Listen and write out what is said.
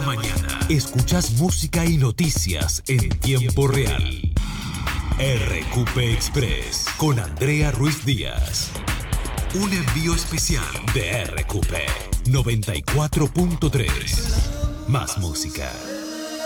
mañana. Escuchas música y noticias en tiempo real. RQP Express con Andrea Ruiz Díaz. Un envío especial de RQP 94.3. Más música.